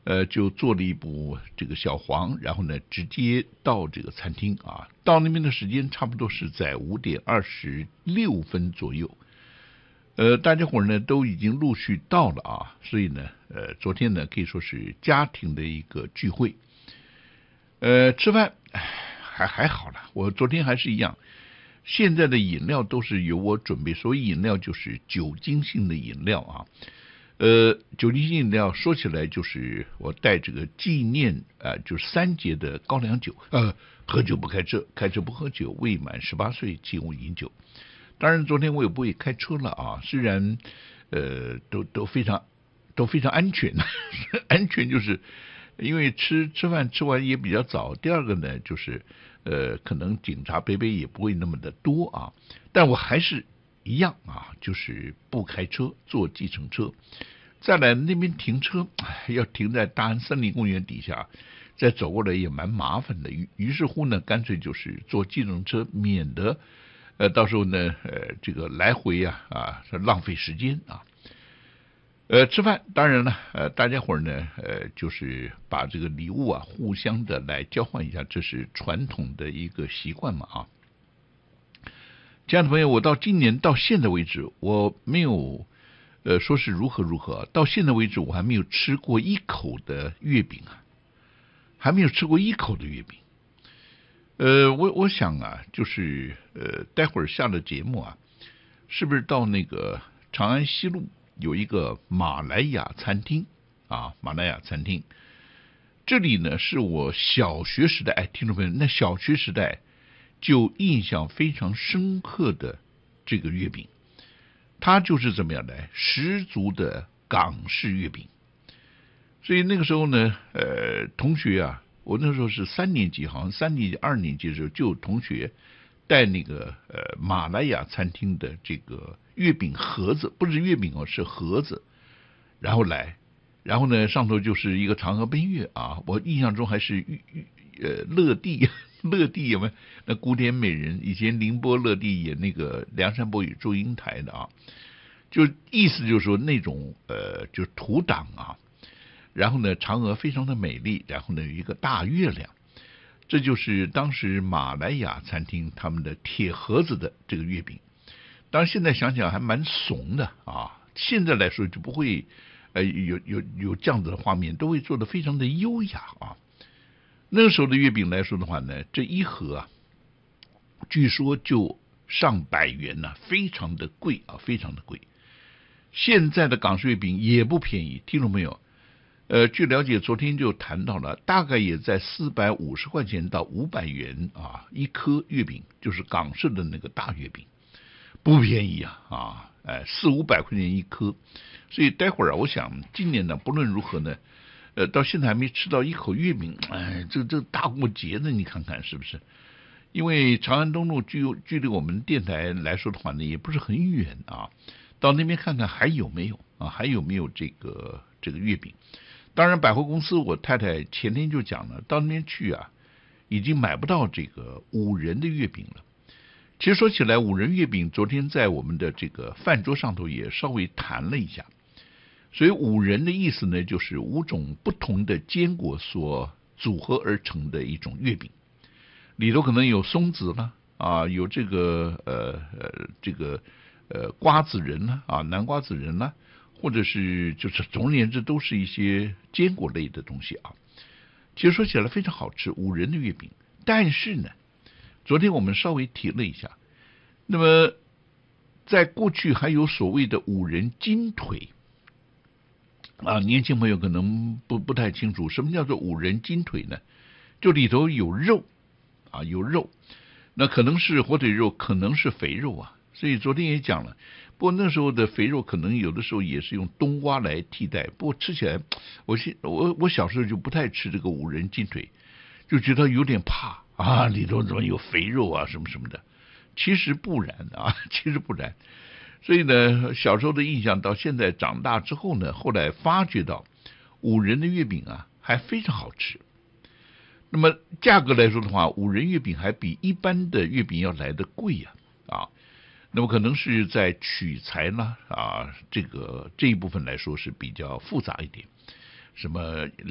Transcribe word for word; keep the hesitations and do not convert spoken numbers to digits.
呃，就坐了一部这个小黄，然后呢，直接到这个餐厅啊，到那边的时间差不多是在五点二十六分左右。呃，大家伙呢都已经陆续到了啊，所以呢，呃，昨天呢可以说是家庭的一个聚会。呃，吃饭还还好了，我昨天还是一样，现在的饮料都是由我准备，所以饮料就是酒精性的饮料啊。呃，酒精性饮料说起来就是我带这个纪念啊、呃，就是三节的高粱酒，呃，喝酒不开车，开车不喝酒，未满十八岁禁勿饮酒。当然，昨天我也不会开车了啊，虽然呃都都非常都非常安全，安全就是因为吃吃饭吃完也比较早。第二个呢，就是呃可能警察杯杯也不会那么的多啊，但我还是一样啊，就是不开车，坐计程车。再来那边停车，要停在大安森林公园底下，再走过来也蛮麻烦的。于于是乎呢，干脆就是坐计程车，免得呃到时候呢呃这个来回啊啊浪费时间啊。呃，吃饭当然了，呃，大家伙呢，呃，就是把这个礼物啊，互相的来交换一下，这是传统的一个习惯嘛啊。亲爱的朋友，我到今年到现在为止，我没有呃说是如何如何，到现在为止我还没有吃过一口的月饼啊，还没有吃过一口的月饼。呃，我我想啊，就是呃，待会儿下了节目啊，是不是到那个长安西路有一个马来亚餐厅啊？马来亚餐厅，这里呢是我小学时代，哎，听众朋友，那小学时代就印象非常深刻的这个月饼，它就是怎么样的十足的港式月饼。所以那个时候呢，呃，同学啊，我那时候是三年级，好像三年级、二年级的时候，就有同学带那个呃马来亚餐厅的这个月饼盒子，不是月饼哦，是盒子，然后来，然后呢上头就是一个嫦娥奔月啊，我印象中还是玉玉呃乐蒂，乐蒂有没有？那古典美人，以前凌波乐蒂演那个梁山伯与祝英台的啊，就意思就是说那种呃就是图档啊。然后呢，嫦娥非常的美丽，然后呢有一个大月亮，这就是当时马来亚餐厅他们的铁盒子的这个月饼。当然现在想想还蛮怂的啊，现在来说就不会呃有有有这样子的画面，都会做得非常的优雅啊。那个时候的月饼来说的话呢，这一盒啊，据说就上百元呢、啊，非常的贵啊，非常的贵。现在的港式月饼也不便宜，听众朋友。呃，据了解，昨天就谈到了，大概也在四百五十块钱到五百元啊一颗月饼，就是港式的那个大月饼，不便宜啊啊，哎四五百块钱一颗，所以待会儿啊，我想今年呢，不论如何呢，呃，到现在还没吃到一口月饼，哎，这这大过节的，你看看是不是？因为长安东路距距离我们电台来说的话呢，也不是很远啊，到那边看看还有没有啊，还有没有这个这个月饼。当然，百货公司我太太前天就讲了，到那边去啊，已经买不到这个五仁的月饼了。其实说起来，五仁月饼昨天在我们的这个饭桌上头也稍微谈了一下。所以五仁的意思呢，就是五种不同的坚果所组合而成的一种月饼，里头可能有松子啦，啊，有这个呃呃这个呃瓜子仁啦，啊，南瓜子仁啦。或者是就是总而言之都是一些坚果类的东西啊，其实说起来非常好吃，五仁的月饼。但是呢，昨天我们稍微提了一下，那么在过去还有所谓的五仁金腿啊，年轻朋友可能不不太清楚什么叫做五仁金腿呢？就里头有肉啊，有肉，那可能是火腿肉，可能是肥肉啊。所以昨天也讲了，不过那时候的肥肉可能有的时候也是用冬瓜来替代，不过吃起来，我现我我小时候就不太吃这个五仁金腿，就觉得有点怕啊，里头怎么有肥肉啊什么什么的。其实不然啊，其实不然。所以呢，小时候的印象到现在长大之后呢，后来发觉到五仁的月饼啊还非常好吃。那么价格来说的话，五仁月饼还比一般的月饼要来得贵呀啊。那么可能是在取材呢啊，这个这一部分来说是比较复杂一点，什么